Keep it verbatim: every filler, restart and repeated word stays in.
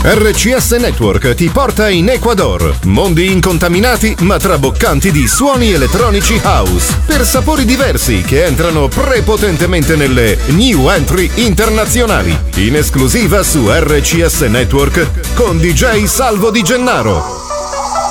R C S Network ti porta in Ecuador. Mondi incontaminati ma traboccanti di suoni elettronici house per sapori diversi che entrano prepotentemente nelle new entry internazionali. In esclusiva su R C S Network con D J Salvo Di Gennaro.